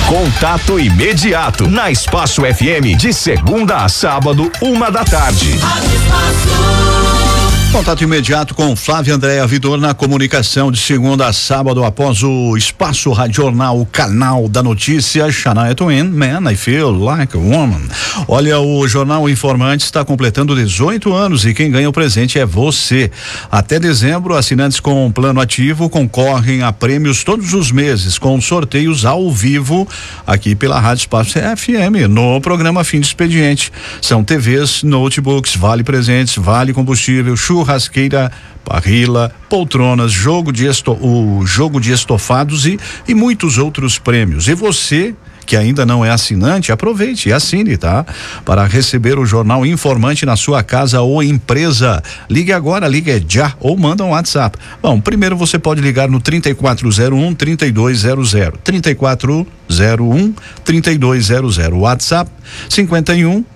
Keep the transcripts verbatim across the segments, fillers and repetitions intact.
Contato imediato na Espaço F M de segunda a sábado, uma da tarde. Contato imediato com Flávia Andréa Vitor na comunicação de segunda a sábado após o Espaço Rádio Jornal, o canal da notícia. Shania Twain, Man, I Feel Like a Woman. Olha, o Jornal Informante está completando dezoito anos e quem ganha o presente é você. Até dezembro, assinantes com plano ativo concorrem a prêmios todos os meses com sorteios ao vivo aqui pela Rádio Espaço F M no programa Fim de Expediente. São T Vs, notebooks, vale presentes, vale combustível, churrasqueira, parrila, poltronas, jogo de esto, o jogo de estofados e, e muitos outros prêmios. E você que ainda não é assinante, aproveite e assine, tá? Para receber o Jornal Informante na sua casa ou empresa. Ligue agora, ligue já ou manda um WhatsApp. Bom, primeiro você pode ligar no trinta e quatro zero um, trinta e dois zero zero. trinta e quatro zero um, trinta e dois zero zero. WhatsApp cinquenta e um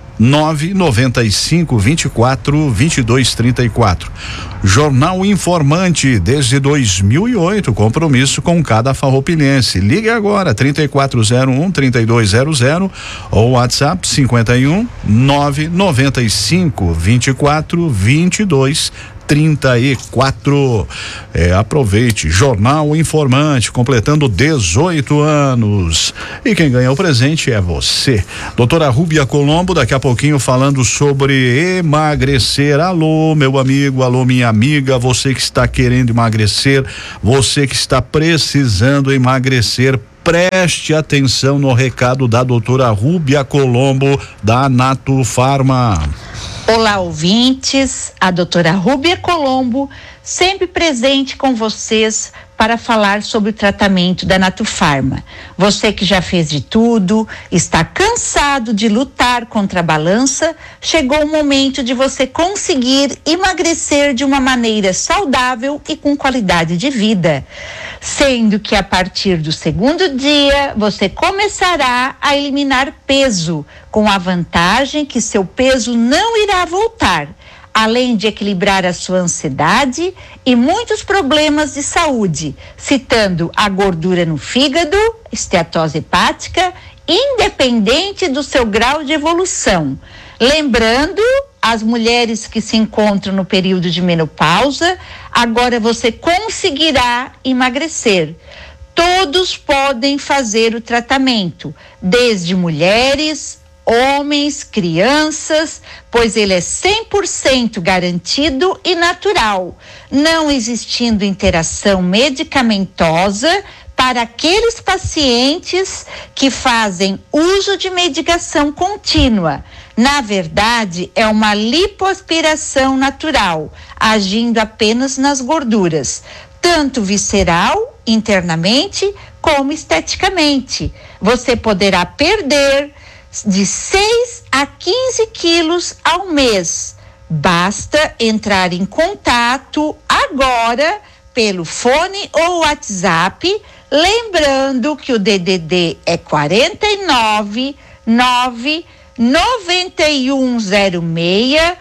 nove noventa e cinco vinte e quatro vinte e dois trinta e quatro. Jornal Informante desde dois mil e oito, compromisso com cada farroupilhense. Ligue agora trinta e quatro zero um, trinta e dois zero zero ou WhatsApp cinquenta e um nove noventa e cinco vinte e quatro vinte e dois trinta e quatro. É, aproveite, Jornal Informante, completando dezoito anos. E quem ganha o presente é você. Doutora Rúbia Colombo, daqui a pouquinho falando sobre emagrecer. Alô, meu amigo, alô, minha amiga, você que está querendo emagrecer, você que está precisando emagrecer, preste atenção no recado da doutora Rúbia Colombo, da Nato Farma. Olá, ouvintes, a doutora Rúbia Colombo, sempre presente com vocês para falar sobre o tratamento da Nato Farma. Você que já fez de tudo, está cansado de lutar contra a balança, chegou o momento de você conseguir emagrecer de uma maneira saudável e com qualidade de vida. Sendo que a partir do segundo dia, você começará a eliminar peso, com a vantagem que seu peso não irá voltar, além de equilibrar a sua ansiedade e muitos problemas de saúde, citando a gordura no fígado, esteatose hepática, independente do seu grau de evolução. Lembrando, as mulheres que se encontram no período de menopausa, agora você conseguirá emagrecer. Todos podem fazer o tratamento, desde mulheres, homens, crianças, pois ele é cem por cento garantido e natural, não existindo interação medicamentosa para aqueles pacientes que fazem uso de medicação contínua. Na verdade, é uma lipoaspiração natural, agindo apenas nas gorduras, tanto visceral, internamente, como esteticamente. Você poderá perder de seis a quinze quilos ao mês. Basta entrar em contato agora pelo fone ou WhatsApp, lembrando que o D D D é quarenta e nove, nove noventa e um zero seis,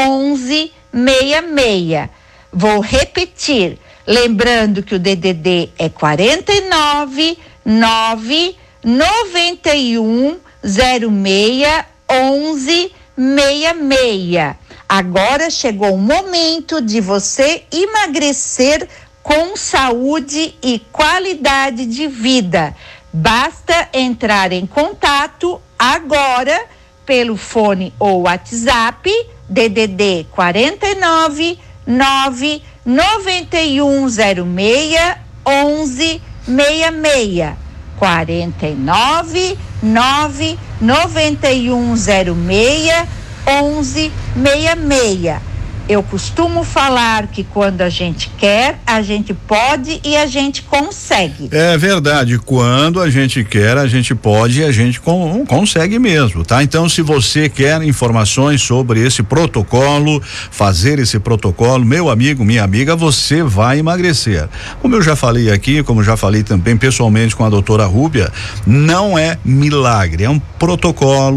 onze sessenta e seis. Vou repetir, lembrando que o D D D é quarenta e nove, nove noventa e um zero seis, onze sessenta e seis. Agora chegou o momento de você emagrecer com saúde e qualidade de vida. Basta entrar em contato agora pelo fone ou WhatsApp D D D quarenta e nove, nove noventa e um zero seis, onze sessenta e seis. quarenta e nove, nove noventa e um zero seis, onze sessenta e seis. Eu costumo falar que quando a gente quer, a gente pode e a gente consegue. É verdade, quando a gente quer, a gente pode e a gente com, consegue mesmo, tá? Então, se você quer informações sobre esse protocolo, fazer esse protocolo, meu amigo, minha amiga, você vai emagrecer. Como eu já falei aqui, como já falei também pessoalmente com a doutora Rúbia, não é milagre, é um protocolo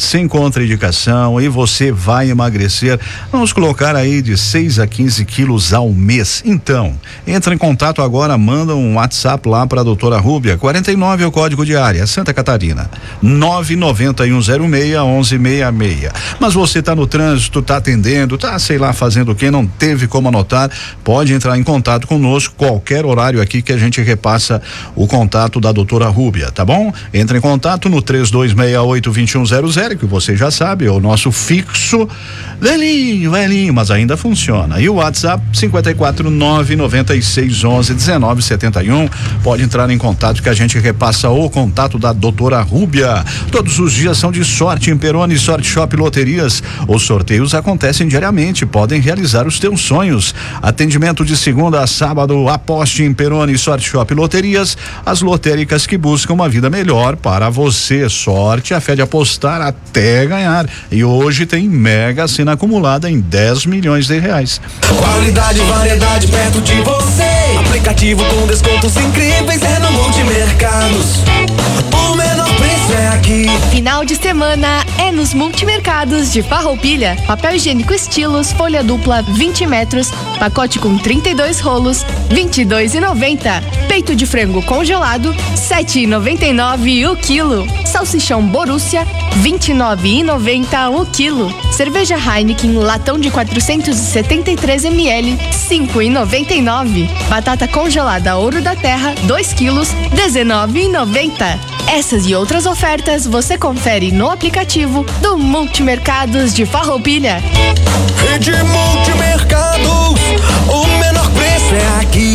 sem contraindicação e você vai emagrecer. Vamos colocar aí de seis a quinze quilos ao mês. Então, entra em contato agora, manda um WhatsApp lá para a doutora Rúbia, quarenta e nove é o código de área, Santa Catarina, nove nove um zero seis onze seis seis. Mas você tá no trânsito, tá atendendo, tá sei lá fazendo o que, não teve como anotar, pode entrar em contato conosco, qualquer horário aqui que a gente repassa o contato da doutora Rúbia, tá bom? Entra em contato no três dois seis oito dois um zero zero, que você já sabe, é o nosso fixo, velhinho, velhinho, mas ainda funciona. E o WhatsApp cinquenta e quatro nove noventa e seis onze dezenove setenta e um, pode entrar em contato que a gente repassa o contato da doutora Rúbia. Todos os dias são de sorte em Peroni Sorte Shop Loterias. Os sorteios acontecem diariamente, podem realizar os teus sonhos. Atendimento de segunda a sábado, aposte em Peroni Sorte Shop Loterias, as lotéricas que buscam uma vida melhor para você. Sorte, a fé de apostar até ganhar. E hoje tem Mega Sena acumulada em dez milhões de reais. Qualidade e variedade perto de você. Aplicativo com descontos incríveis é no Multimercados. O menor preço é aqui. Final de semana é nos Multimercados de Farroupilha. Papel higiênico Estilos, folha dupla vinte metros, pacote com trinta e dois rolos, vinte e dois e noventa. Peito de frango congelado, sete e noventa e nove o quilo. Salsichão Borussia, vinte e nove e noventa o quilo. Cerveja Heineken latão de quatrocentos e setenta e três mililitros, cinco e noventa e nove. Batata congelada Ouro da Terra, dois quilos, dezenove e noventa. Essas e outras ofertas você confere no aplicativo do Multimercados de Farroupilha. Rede Multimercados, o menor preço é aqui.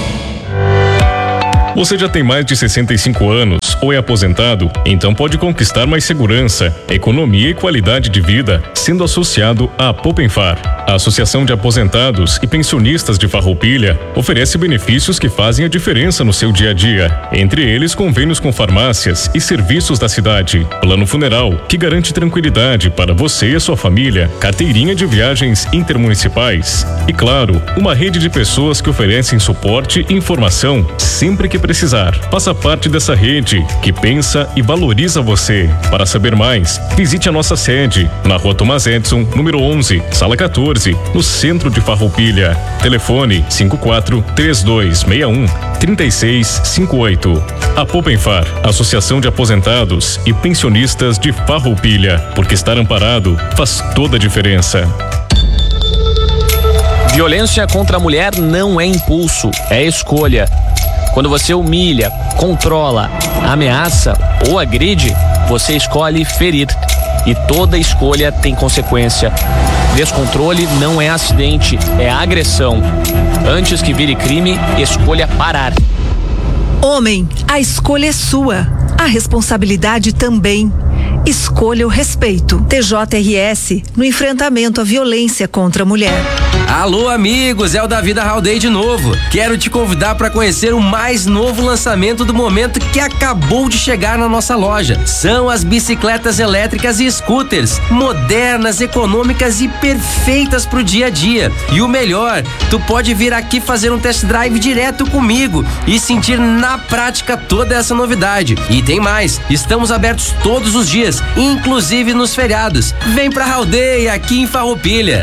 Você já tem mais de sessenta e cinco anos ou é aposentado? Então pode conquistar mais segurança, economia e qualidade de vida sendo associado à Poupenfar. A Associação de Aposentados e Pensionistas de Farroupilha oferece benefícios que fazem a diferença no seu dia a dia. Entre eles, convênios com farmácias e serviços da cidade, plano funeral, que garante tranquilidade para você e a sua família, carteirinha de viagens intermunicipais e, claro, uma rede de pessoas que oferecem suporte e informação sempre que precisar. Faça parte dessa rede que pensa e valoriza você. Para saber mais, visite a nossa sede na Rua Tomás Edson, número onze, sala quatorze, no centro de Farroupilha. Telefone cinco quatro três dois seis um três seis cinco oito. A Poupenfar, Associação de Aposentados e Pensionistas de Farroupilha, porque estar amparado faz toda a diferença. Violência contra a mulher não é impulso, é escolha. Quando você humilha, controla, ameaça ou agride, você escolhe ferir. E toda escolha tem consequência. Descontrole não é acidente, é agressão. Antes que vire crime, escolha parar. Homem, a escolha é sua. A responsabilidade também. Escolha o respeito. T J R S no enfrentamento à violência contra a mulher. Alô, amigos, é o Davi da Haldei de novo. Quero te convidar para conhecer o mais novo lançamento do momento que acabou de chegar na nossa loja. São as bicicletas elétricas e scooters, modernas, econômicas e perfeitas pro dia a dia. E o melhor, tu pode vir aqui fazer um test drive direto comigo e sentir na prática toda essa novidade. E tem mais, estamos abertos todos os dias, inclusive nos feriados. Vem pra Haldei, aqui em Farroupilha.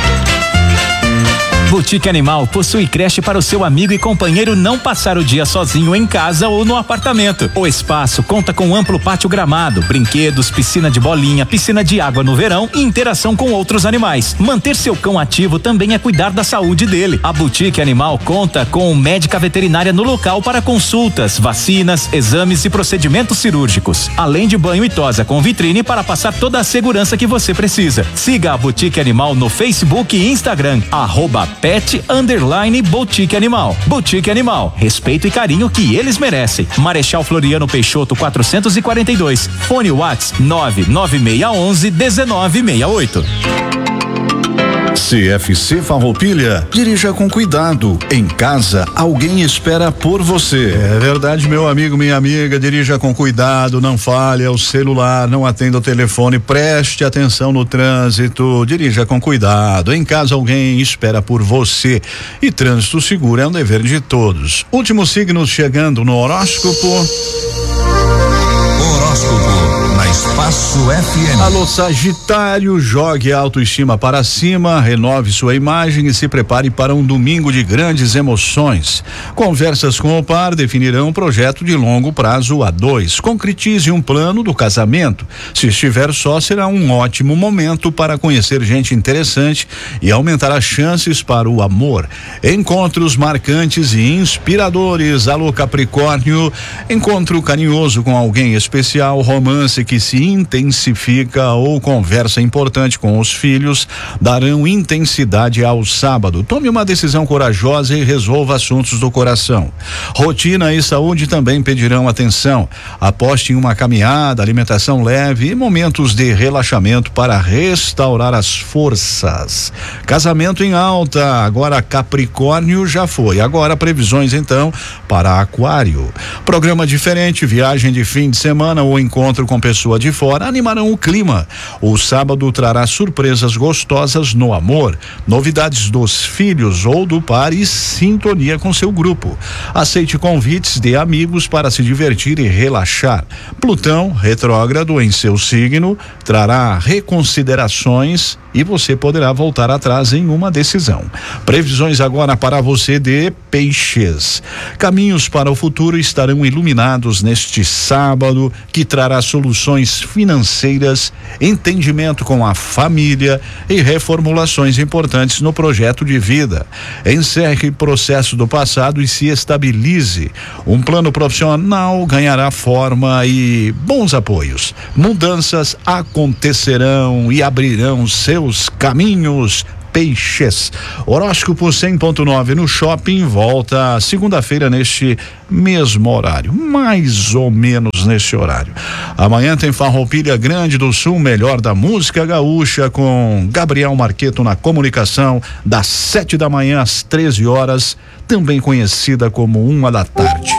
Boutique Animal possui creche para o seu amigo e companheiro não passar o dia sozinho em casa ou no apartamento. O espaço conta com amplo pátio gramado, brinquedos, piscina de bolinha, piscina de água no verão e interação com outros animais. Manter seu cão ativo também é cuidar da saúde dele. A Boutique Animal conta com médica veterinária no local para consultas, vacinas, exames e procedimentos cirúrgicos, além de banho e tosa com vitrine para passar toda a segurança que você precisa. Siga a Boutique Animal no Facebook e Instagram, arroba Pet Underline Boutique Animal. Boutique Animal, respeito e carinho que eles merecem. Marechal Floriano Peixoto quatrocentos e quarenta e dois. Fone WhatsApp nove nove seis um um nove seis oito. C F C Farroupilha, dirija com cuidado. Em casa, alguém espera por você. É verdade, meu amigo, minha amiga, dirija com cuidado, não falhe ao celular, não atenda o telefone, preste atenção no trânsito, dirija com cuidado. Em casa, alguém espera por você. E trânsito seguro é um dever de todos. Últimos signos chegando no horóscopo. Horóscopo na Espaço F M. Alô, Sagitário, jogue a autoestima para cima, renove sua imagem e se prepare para um domingo de grandes emoções. Conversas com o par definirão um projeto de longo prazo a dois. Concretize um plano do casamento. Se estiver só, será um ótimo momento para conhecer gente interessante e aumentar as chances para o amor. Encontros marcantes e inspiradores. Alô, Capricórnio, encontro carinhoso com alguém especial, romance que se intensifica ou conversa importante com os filhos darão intensidade ao sábado. Tome uma decisão corajosa e resolva assuntos do coração. Rotina e saúde também pedirão atenção. Aposte em uma caminhada, alimentação leve e momentos de relaxamento para restaurar as forças. Casamento em alta, agora Capricórnio já foi. Agora previsões então para Aquário. Programa diferente, viagem de fim de semana ou encontro com pessoa de fora animarão o clima. O sábado trará surpresas gostosas no amor, novidades dos filhos ou do par e sintonia com seu grupo. Aceite convites de amigos para se divertir e relaxar. Plutão, retrógrado em seu signo, trará reconsiderações e você poderá voltar atrás em uma decisão. Previsões agora para você de Peixes. Caminhos para o futuro estarão iluminados neste sábado, que trará soluções financeiras, entendimento com a família e reformulações importantes no projeto de vida. Encerre processo do passado e se estabilize. Um plano profissional ganhará forma e bons apoios. Mudanças acontecerão e abrirão seus os caminhos. Peixes. Horóscopo cem ponto nove no Shopping volta segunda-feira neste mesmo horário, mais ou menos nesse horário. Amanhã tem Farroupilha Grande do Sul, melhor da música gaúcha, com Gabriel Marqueto na comunicação, das sete da manhã às treze horas, também conhecida como uma da tarde.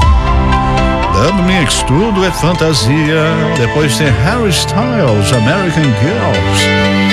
Dando mix, tudo é fantasia. Depois tem Harry Styles, American Girls.